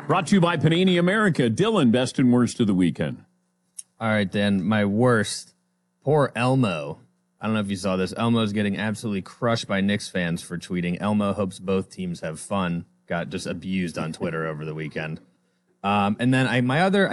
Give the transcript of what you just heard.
Brought to you by Panini America. Dylan, best and worst of the weekend. All right, Dan, my worst. Poor Elmo. I don't know if you saw this. Elmo's getting absolutely crushed by Knicks fans for tweeting, Elmo hopes both teams have fun. Got just abused on Twitter over the weekend. And then my other